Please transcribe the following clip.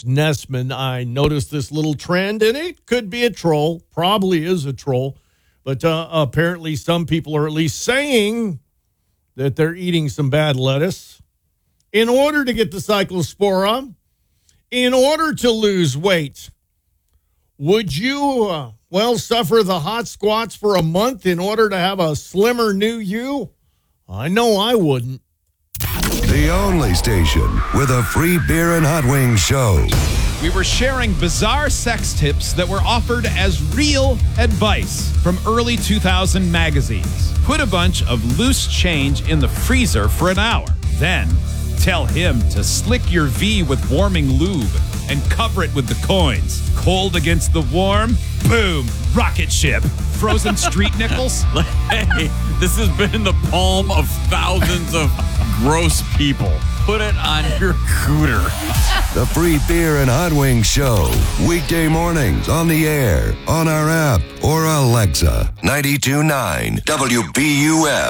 Nessman. I noticed this little trend, and it could be a troll, probably is a troll, but apparently some people are at least saying that they're eating some bad lettuce in order to get the Cyclospora, in order to lose weight. Would you, suffer the hot squats for a month in order to have a slimmer new you? I know I wouldn't. The only station with a free beer and hot wings show. We were sharing bizarre sex tips that were offered as real advice from early 2000 magazines. Put a bunch of loose change in the freezer for an hour. Then tell him to slick your V with warming lube and cover it with the coins. Cold against the warm, boom, rocket ship. Frozen street nickels. Hey, this has been in the palm of thousands of gross people. Put it on your cooter. The free beer and hot wings show. Weekday mornings on the air, on our app, or Alexa. 92.9 WBUF.